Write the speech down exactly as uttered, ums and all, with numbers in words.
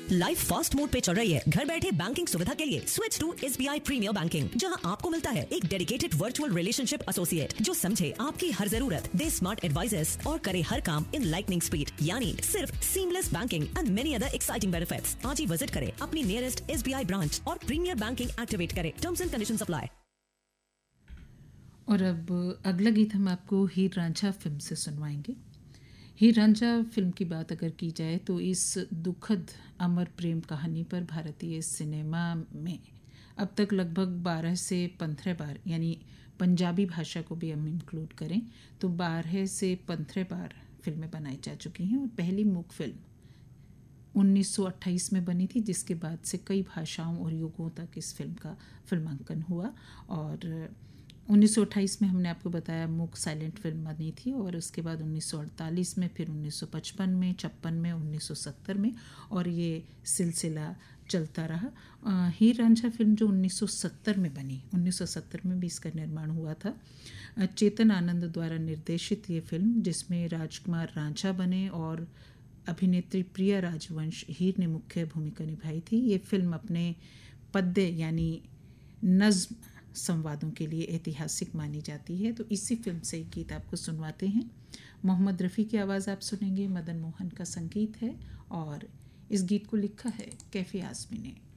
Life fast mode पे चल रही है। घर बैठे बैंकिंग सुविधा के लिए switch to SBI premiere banking, जहां आपको मिलता है एक डेडिकेटेड वर्चुअल रिलेशनशिप एसोसिएट जो समझे आपकी हर जरूरत, दे स्मार्ट एडवाइजर्स और करे हर काम इन लाइटनिंग स्पीड। यानी सिर्फ seamless banking and many other exciting benefits. आज ही विजिट करें अपनी नियरेस्ट एसबीआई ब्रांच और प्रीमियर बैंकिंग एक्टिवेट करें। Terms and conditions apply. और अब अगला गीत हम आपको हीर रांझा फिल्म से सुनवाएंगे। हीर रांझा फिल्म की बात अगर की जाए तो इस दुखद अमर प्रेम कहानी पर भारतीय सिनेमा में अब तक लगभग बारह से पंद्रह बार, यानी पंजाबी भाषा को भी हम इंक्लूड करें तो बारह से पंद्रह बार फिल्में बनाई जा चुकी हैं। और पहली मूक फिल्म उन्नीस सौ अट्ठाईस में बनी थी, जिसके बाद से कई भाषाओं और युगों तक इस फिल्म का फिल्मांकन हुआ। और उन्नीस सौ अट्ठाईस में हमने आपको बताया मूक साइलेंट फिल्म बनी थी, और उसके बाद उन्नीस सौ अड़तालीस में, फिर उन्नीस सौ पचपन में, छप्पन में, उन्नीस सौ सत्तर में, और ये सिलसिला चलता रहा। हीर रांझा फिल्म जो उन्नीस सौ सत्तर में बनी, उन्नीस सौ सत्तर में भी इसका निर्माण हुआ था। चेतन आनंद द्वारा निर्देशित ये फिल्म, जिसमें राजकुमार रांझा बने और अभिनेत्री प्रिया राजवंश हीर ने मुख्य भूमिका निभाई थी। ये फिल्म अपने पद्य यानी नज्म संवादों के लिए ऐतिहासिक मानी जाती है। तो इसी फिल्म से एक गीत आपको सुनवाते हैं। मोहम्मद रफ़ी की आवाज़ आप सुनेंगे, मदन मोहन का संगीत है और इस गीत को लिखा है कैफी आज़मी ने।